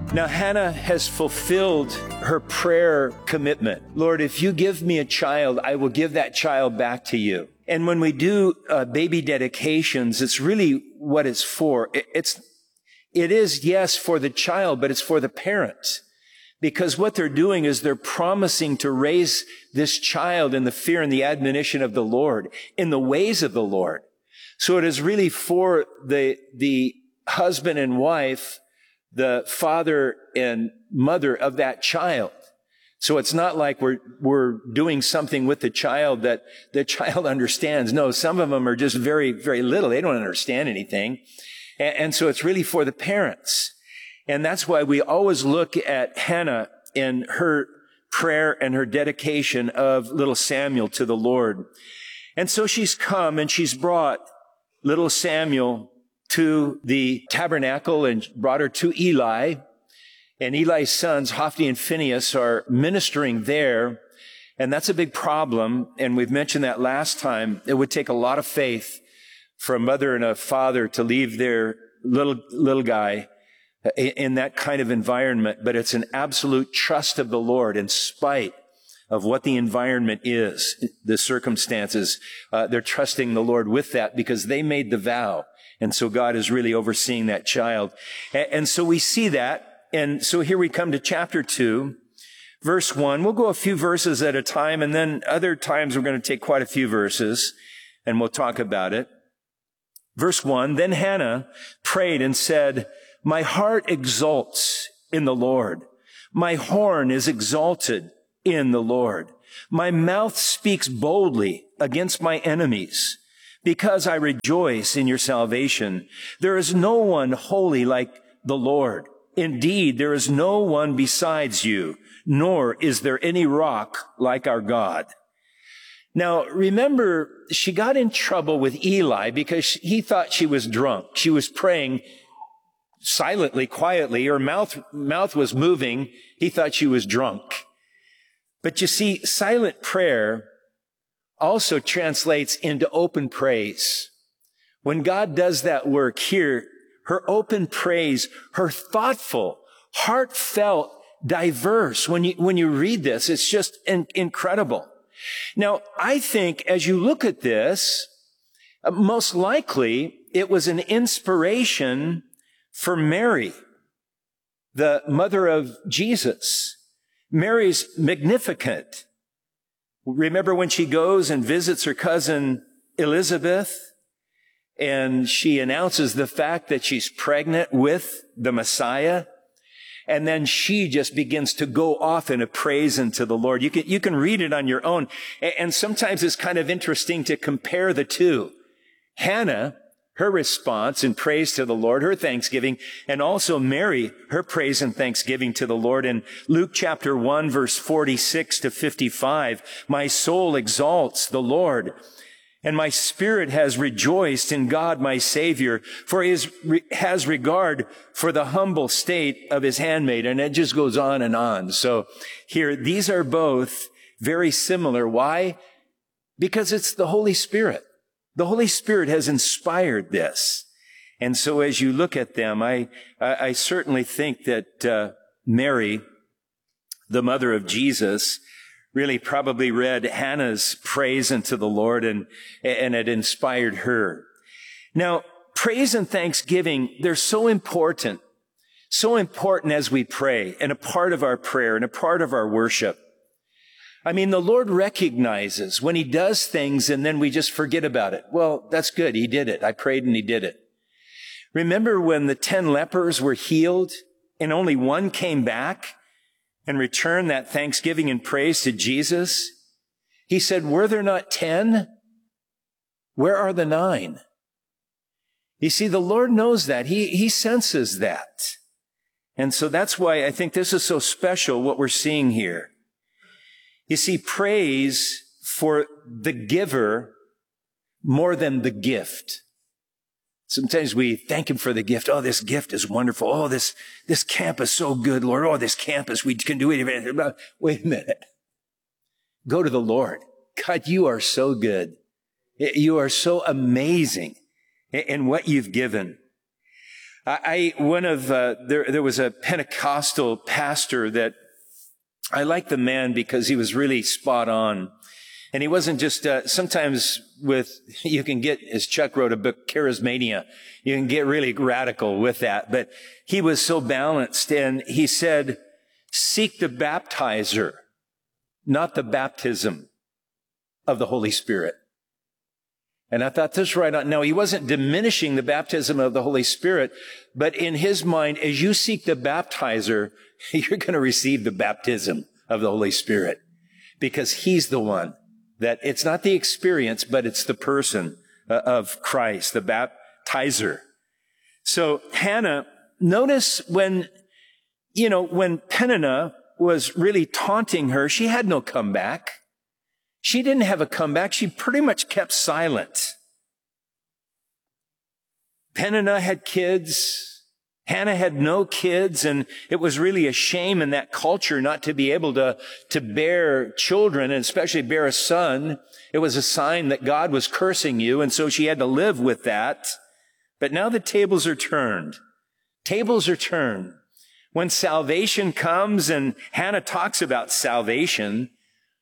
Now, Hannah has fulfilled her prayer commitment. Lord, if you give me a child, I will give that child back to you. And when we do baby dedications, it's really what it's for. It is, yes, for the child, but it's for the parents. Because what they're doing is they're promising to raise this child in the fear and the admonition of the Lord, in the ways of the Lord. So it is really for the husband and wife, the father and mother of that child. So it's not like we're doing something with the child that the child understands. No, some of them are just very, very little. They don't understand anything. And so it's really for the parents. And that's why we always look at Hannah in her prayer and her dedication of little Samuel to the Lord. And so she's come and she's brought little Samuel to the tabernacle and brought her to Eli. And Eli's sons, Hophni and Phinehas, are ministering there. And that's a big problem. And we've mentioned that last time. It would take a lot of faith for a mother and a father to leave their little guy in that kind of environment. But it's an absolute trust of the Lord in spite of what the environment is, the circumstances. They're trusting the Lord with that because they made the vow. And so God is really overseeing that child. And so we see that. And so here we come to chapter 2, verse 1. We'll go a few verses at a time, and then other times we're going to take quite a few verses, and we'll talk about it. Verse 1, then Hannah prayed and said, my heart exults in the Lord. My horn is exalted in the Lord. My mouth speaks boldly against my enemies, because I rejoice in your salvation. There is no one holy like the Lord. Indeed, there is no one besides you, nor is there any rock like our God. Now, remember, she got in trouble with Eli because he thought she was drunk. She was praying silently, quietly. Her mouth was moving. He thought she was drunk. But you see, silent prayer also translates into open praise. When God does that work here, her open praise, her thoughtful, heartfelt, diverse. When you read this, it's just incredible. Now, I think as you look at this, most likely it was an inspiration for Mary, the mother of Jesus. Mary's Magnificat. Remember when she goes and visits her cousin Elizabeth, and she announces the fact that she's pregnant with the Messiah, and then she just begins to go off in a praise unto the Lord. You can read it on your own, and sometimes it's kind of interesting to compare the two. Hannah, her response in praise to the Lord, her thanksgiving, and also Mary, her praise and thanksgiving to the Lord. In Luke chapter 1, verse 46 to 55, my soul exalts the Lord, and my spirit has rejoiced in God my Savior, for he has regard for the humble state of his handmaid. And it just goes on and on. So here, these are both very similar. Why? Because it's the Holy Spirit. The Holy Spirit has inspired this. And so as you look at them, I certainly think that Mary, the mother of Jesus, really probably read Hannah's praise unto the Lord, and it inspired her. Now, praise and thanksgiving, they're so important as we pray, and a part of our prayer, and a part of our worship. I mean, the Lord recognizes when he does things and then we just forget about it. Well, that's good. He did it. I prayed and he did it. Remember when the 10 lepers were healed and only one came back and returned that thanksgiving and praise to Jesus? He said, were there not 10? Where are the 9? You see, the Lord knows that. He senses that. And so that's why I think this is so special, what we're seeing here. You see, praise for the giver more than the gift. Sometimes we thank him for the gift. Oh, this gift is wonderful. Oh, this camp is so good, Lord. Oh, this campus, we can do it. Wait a minute. Go to the Lord. God, you are so good. You are so amazing in what you've given. There was a Pentecostal pastor that I liked the man because he was really spot on. And he wasn't just, sometimes you can get, as Chuck wrote a book, Charismania, you can get really radical with that. But he was so balanced, and he said, seek the baptizer, not the baptism of the Holy Spirit. And I thought this right on. Now, he wasn't diminishing the baptism of the Holy Spirit, but in his mind, as you seek the baptizer, you're going to receive the baptism of the Holy Spirit, because he's the one that it's not the experience, but it's the person of Christ, the baptizer. So Hannah, notice when Peninnah was really taunting her, she had no comeback. She didn't have a comeback. She pretty much kept silent. Peninnah had kids. Hannah had no kids, and it was really a shame in that culture not to be able to bear children, and especially bear a son. It was a sign that God was cursing you, and so she had to live with that. But now the tables are turned. Tables are turned. When salvation comes, and Hannah talks about salvation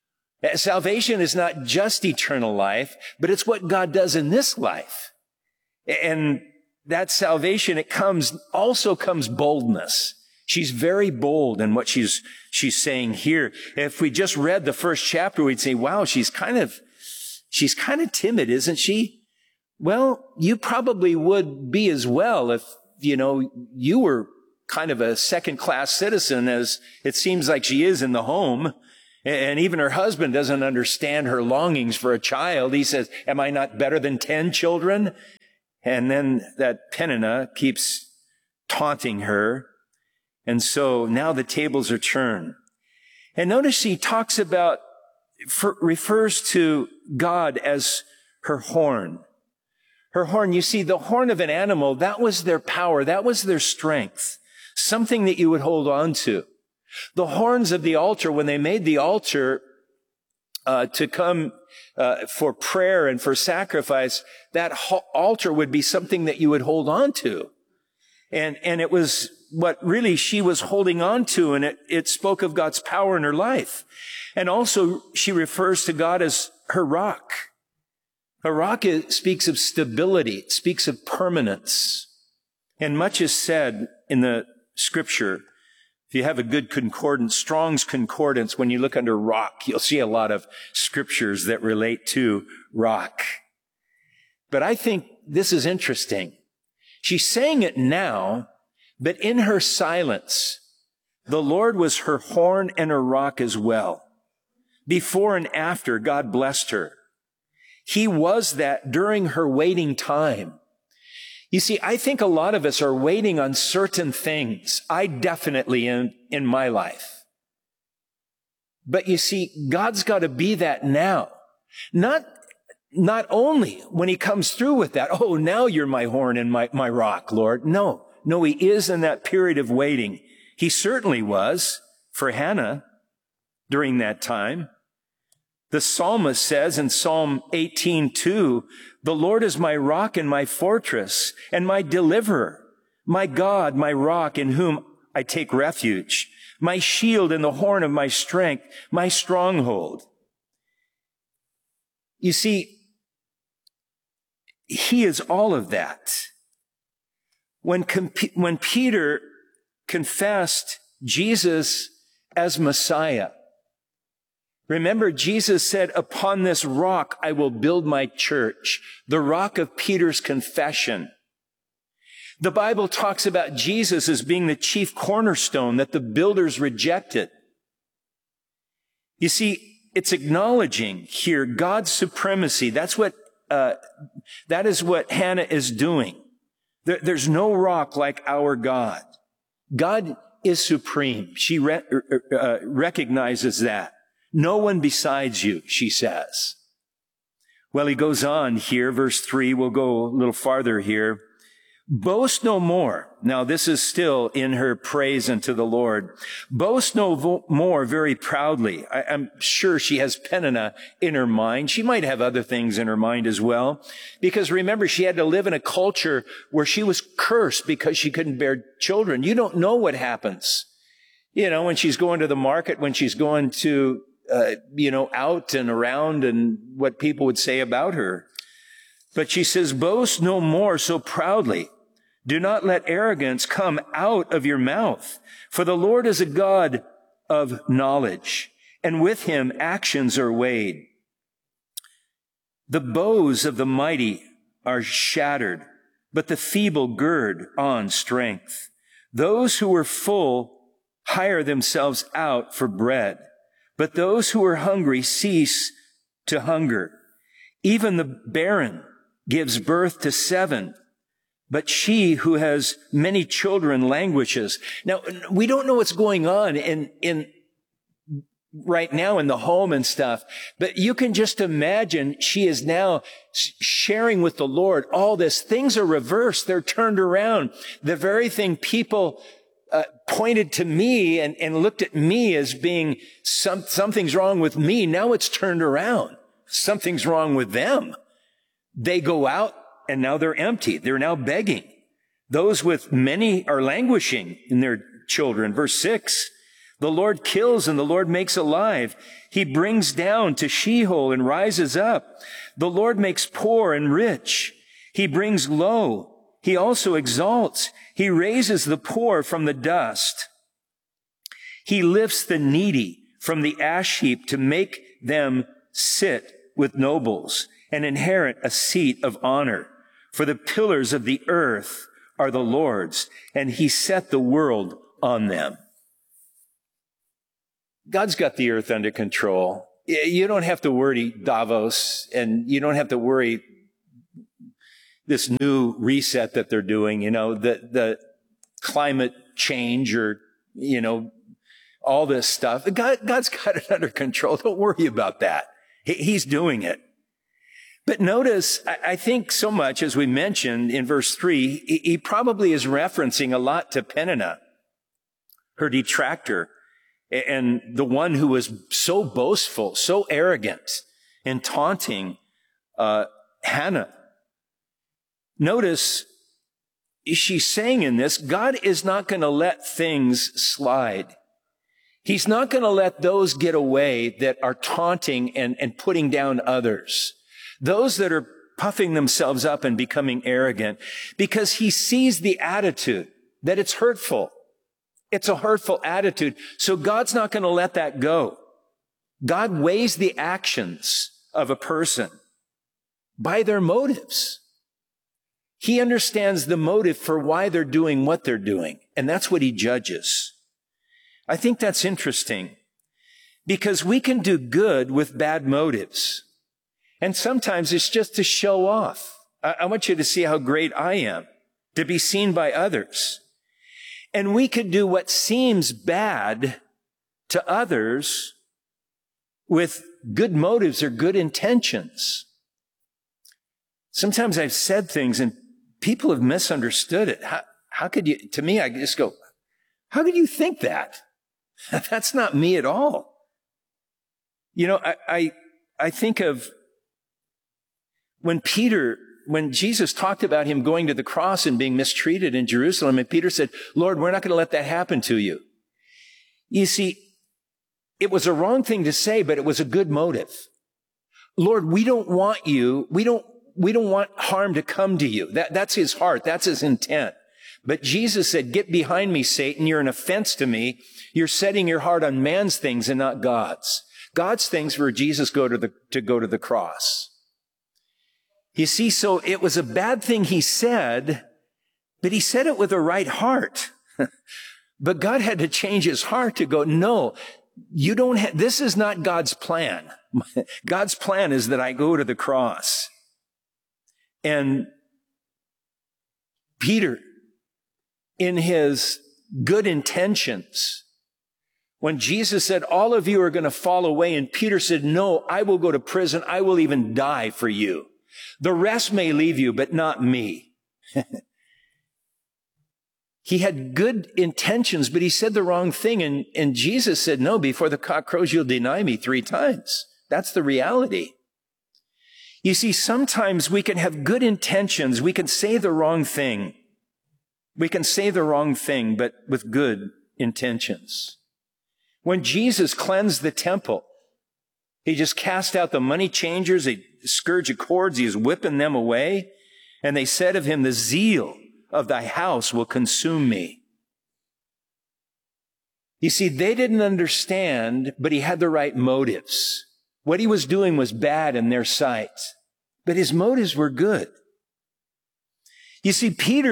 is not just eternal life, but it's what God does in this life. And that salvation, also comes boldness. She's very bold in what she's saying here. If we just read the first chapter, we'd say, wow, she's kind of timid, isn't she? Well, you probably would be as well if, you were kind of a second-class citizen, as it seems like she is in the home. And even her husband doesn't understand her longings for a child. He says, am I not better than 10 children? And then that Peninnah keeps taunting her. And so now the tables are turned. And notice he talks about, refers to God as her horn. Her horn, you see, the horn of an animal, that was their power. That was their strength. Something that you would hold on to. The horns of the altar, when they made the altar to come for prayer and for sacrifice, that altar would be something that you would hold on to. And it was what really she was holding on to, and it spoke of God's power in her life. And also she refers to God as her rock. A rock speaks of stability, it speaks of permanence. And much is said in the scripture. If you have a good concordance, Strong's Concordance, when you look under rock, you'll see a lot of scriptures that relate to rock. But I think this is interesting. She's saying it now, but in her silence, the Lord was her horn and her rock as well. Before and after, God blessed her. He was that during her waiting time. You see, I think a lot of us are waiting on certain things. I definitely am in my life. But you see, God's got to be that now. Not only when he comes through with that, oh, now you're my horn and my rock, Lord. No, he is in that period of waiting. He certainly was for Hannah during that time. The psalmist says in Psalm 18:2, the Lord is my rock and my fortress and my deliverer, my God, my rock in whom I take refuge, my shield and the horn of my strength, my stronghold. You see, he is all of that. When Peter confessed Jesus as Messiah, remember, Jesus said, upon this rock I will build my church, the rock of Peter's confession. The Bible talks about Jesus as being the chief cornerstone that the builders rejected. You see, it's acknowledging here God's supremacy. That is what Hannah is doing. There's no rock like our God. God is supreme. She recognizes that. No one besides you, she says. Well, he goes on here, verse 3, we'll go a little farther here. Boast no more. Now, this is still in her praise unto the Lord. Boast no more very proudly. I'm sure she has Peninnah in her mind. She might have other things in her mind as well. Because remember, she had to live in a culture where she was cursed because she couldn't bear children. You don't know what happens. You know, when she's going to the market, when she's going to, out and around and what people would say about her. But she says, boast no more so proudly. Do not let arrogance come out of your mouth. For the Lord is a God of knowledge, and with him actions are weighed. The bows of the mighty are shattered, but the feeble gird on strength. Those who are full hire themselves out for bread, but those who are hungry cease to hunger. Even the barren gives birth to 7, but she who has many children languishes. Now, we don't know what's going on in right now in the home and stuff, but you can just imagine she is now sharing with the Lord all this. Things are reversed. They're turned around. The very thing people pointed to me and looked at me as being something's wrong with me. Now it's turned around. Something's wrong with them. They go out and now they're empty. They're now begging. Those with many are languishing in their children. Verse 6, the Lord kills and the Lord makes alive. He brings down to Sheol and rises up. The Lord makes poor and rich. He brings low. He also exalts. He raises the poor from the dust. He lifts the needy from the ash heap to make them sit with nobles and inherit a seat of honor. For the pillars of the earth are the Lord's, and he set the world on them. God's got the earth under control. You don't have to worry Davos, and you don't have to worry this new reset that they're doing, the climate change or, all this stuff. God's got it under control. Don't worry about that. He's doing it. But notice, I think so much, as we mentioned in verse 3, he probably is referencing a lot to Peninnah, her detractor, and the one who was so boastful, so arrogant, and taunting Hannah. Notice, she's saying in this, God is not going to let things slide. He's not going to let those get away that are taunting and putting down others. Those that are puffing themselves up and becoming arrogant, because he sees the attitude, that it's hurtful. It's a hurtful attitude. So God's not going to let that go. God weighs the actions of a person by their motives. He understands the motive for why they're doing what they're doing, and that's what he judges. I think that's interesting, because we can do good with bad motives. And sometimes it's just to show off. I want you to see how great I am, to be seen by others. And we could do what seems bad to others with good motives or good intentions. Sometimes I've said things and people have misunderstood it. How could you, to me, I just go, how could you think that? That's not me at all. I think of when Jesus talked about him going to the cross and being mistreated in Jerusalem, and Peter said, Lord, we're not going to let that happen to you. You see, it was a wrong thing to say, but it was a good motive. Lord, we don't want harm to come to you. That's his heart. That's his intent. But Jesus said, get behind me, Satan. You're an offense to me. You're setting your heart on man's things and not God's. God's things were Jesus to go to the cross. You see, so it was a bad thing he said, but he said it with a right heart. But God had to change his heart to go, no, you don't have, this is not God's plan. God's plan is that I go to the cross. And Peter, in his good intentions, when Jesus said, all of you are going to fall away, and Peter said, no, I will go to prison. I will even die for you. The rest may leave you, but not me. He had good intentions, but he said the wrong thing. And Jesus said, no, before the cock crows, you'll deny me 3 times. That's the reality. You see, sometimes we can have good intentions. We can say the wrong thing. We can say the wrong thing, but with good intentions. When Jesus cleansed the temple, he just cast out the money changers, the scourge of cords, he was whipping them away. And they said of him, the zeal of thy house will consume me. You see, they didn't understand, but he had the right motives. What he was doing was bad in their sight, but his motives were good. You see,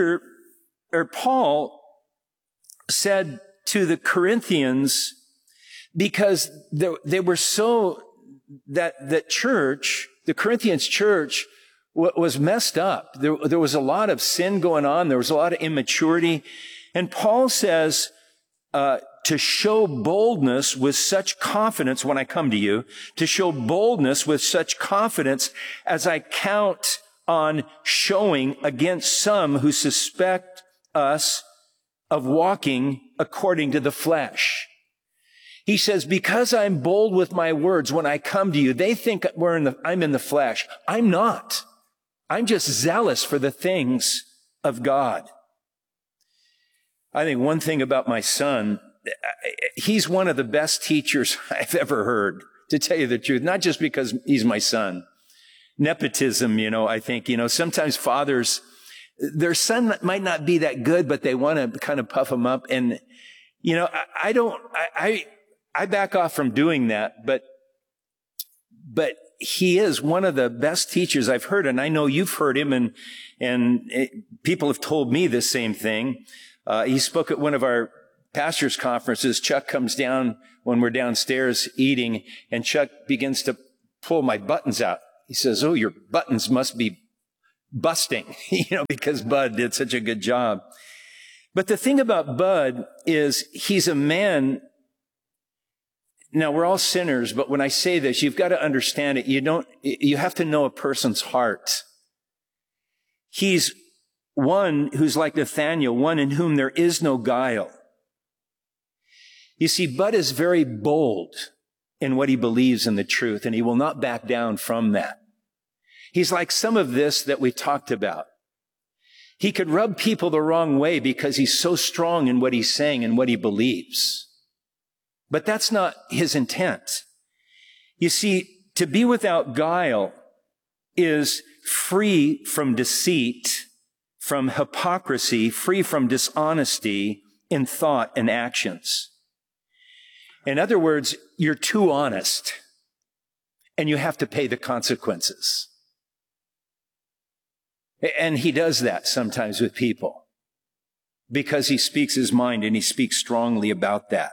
Paul said to the Corinthians, because they were so, that church, the Corinthians church, was messed up. There was a lot of sin going on. There was a lot of immaturity. And Paul says, to show boldness with such confidence when I come to you, to show boldness with such confidence as I count on showing against some who suspect us of walking according to the flesh. He says, because I'm bold with my words when I come to you, they think I'm in the flesh. I'm not. I'm just zealous for the things of God. I think one thing about my son, he's one of the best teachers I've ever heard, to tell you the truth, not just because he's my son. Nepotism, I think, sometimes fathers, their son might not be that good, but they want to kind of puff him up. And, I back off from doing that, but he is one of the best teachers I've heard, and I know you've heard him, and people have told me the same thing. He spoke at one of our pastors' conferences. Chuck comes down when we're downstairs eating, and Chuck begins to pull my buttons out. He says, "Oh, your buttons must be busting," because Bud did such a good job. But the thing about Bud is he's a man. Now, we're all sinners, but when I say this, you've got to understand it. You have to know a person's heart. He's one who's like Nathaniel, one in whom there is no guile. You see, Bud is very bold in what he believes in the truth, and he will not back down from that. He's like some of this that we talked about. He could rub people the wrong way because he's so strong in what he's saying and what he believes. But that's not his intent. You see, to be without guile is free from deceit, from hypocrisy, free from dishonesty in thought and actions. In other words, you're too honest, and you have to pay the consequences. And he does that sometimes with people because he speaks his mind and he speaks strongly about that.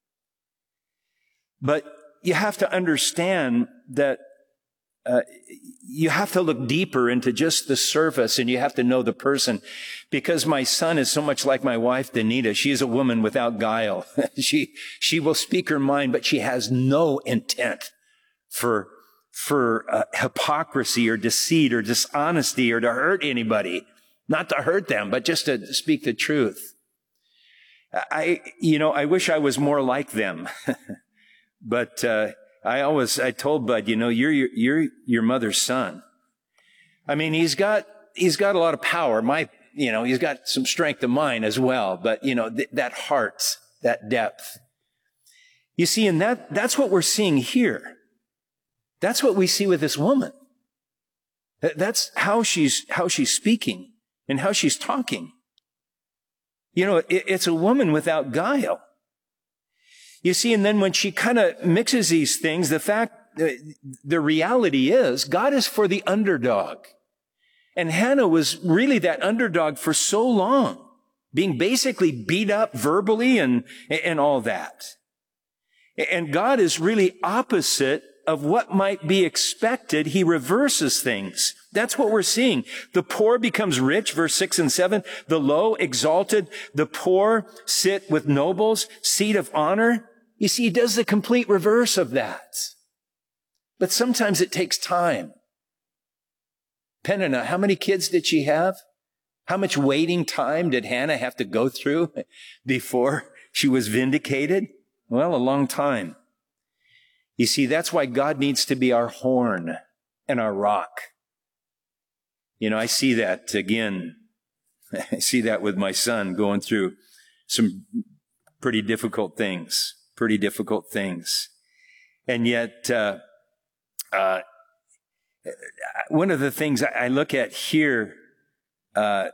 But you have to understand that you have to look deeper into just the surface, and you have to know the person. Because my son is so much like my wife, Danita. She is a woman without guile. She will speak her mind, but she has no intent for hypocrisy or deceit or dishonesty or to hurt anybody. Not to hurt them, but just to speak the truth. I wish I was more like them. But I told Bud, you're your mother's son. I mean, he's got a lot of power. He's got some strength of mind as well. But that heart, that depth. You see, and that's what we're seeing here. That's what we see with this woman. That's how she's speaking and how she's talking. It's a woman without guile. You see, and then when she kind of mixes these things, the reality is God is for the underdog. And Hannah was really that underdog for so long, being basically beat up verbally and all that. And God is really opposite of what might be expected. He reverses things. That's what we're seeing. The poor becomes rich, verse 6 and 7. The low exalted, the poor sit with nobles, seat of honor. You see, he does the complete reverse of that. But sometimes it takes time. Peninnah, how many kids did she have? How much waiting time did Hannah have to go through before she was vindicated? Well, a long time. You see, that's why God needs to be our horn and our rock. You know, I see that again. I see that with my son going through some pretty difficult things. And yet, one of the things I look at here, the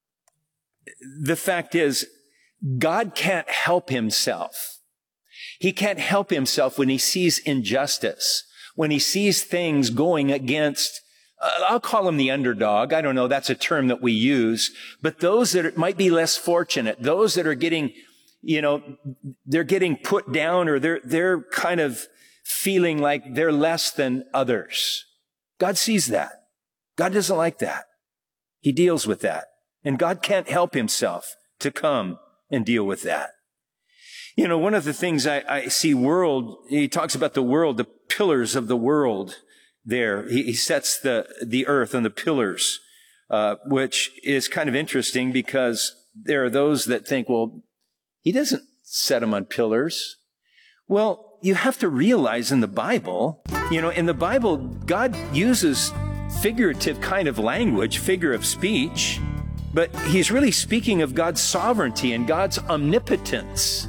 fact is, God can't help himself. He can't help himself when he sees injustice, when he sees things going against, I'll call them the underdog. I don't know, that's a term that we use. But those that might be less fortunate, those that are getting, they're getting put down, or they're kind of feeling like they're less than others. God sees that. God doesn't like that. He deals with that. And God can't help himself to come and deal with that. You know, one of the things I see he talks about the world, the pillars of the world there. He sets the earth on the pillars, which is kind of interesting because there are those that think, well, he doesn't set them on pillars. Well, you have to realize in the Bible, God uses figurative kind of language, figure of speech, but he's really speaking of God's sovereignty and God's omnipotence.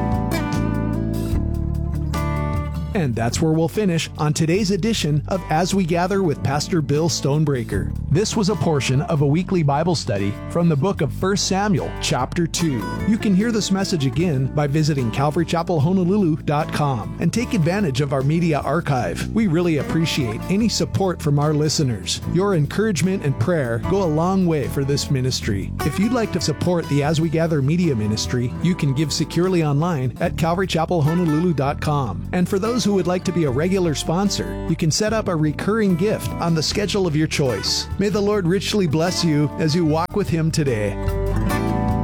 And that's where we'll finish on today's edition of As We Gather with Pastor Bill Stonebreaker. This was a portion of a weekly Bible study from the book of 1 Samuel, chapter 2. You can hear this message again by visiting CalvaryChapelHonolulu.com and take advantage of our media archive. We really appreciate any support from our listeners. Your encouragement and prayer go a long way for this ministry. If you'd like to support the As We Gather media ministry, you can give securely online at CalvaryChapelHonolulu.com. And for those who would like to be a regular sponsor, you can set up a recurring gift on the schedule of your choice. May the Lord richly bless you as you walk with Him today.